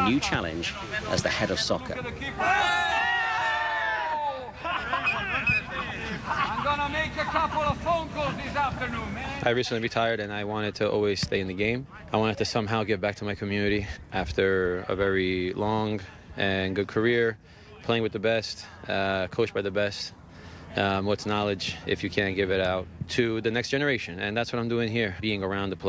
a new challenge as the head of soccer. I'm gonna make a couple of phone calls this afternoon, man. I recently retired and I wanted to always stay in the game. I wanted to somehow give back to my community after a very long and good career, playing with the best, coached by the best. What's knowledge if you can't give it out to the next generation? And that's what I'm doing here, being around the players.